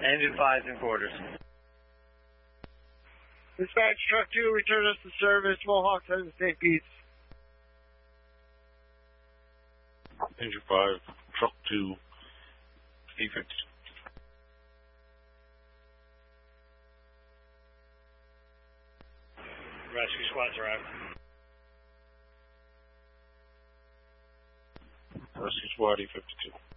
Engine 5's in quarters. Dispatch Truck 2, return us to service. Mohawk has St. Pete's. Engine 5, Truck 2, E52. Rescue squad's arrived. Rescue squad E52.